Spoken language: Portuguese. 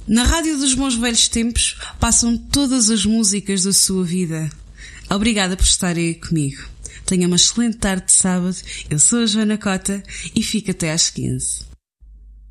Na Rádio dos Bons Velhos Tempos passam todas as músicas da sua vida. Obrigada por estarem aí comigo. Tenha uma excelente tarde de sábado. Eu sou a Joana Cota e fico até às 15.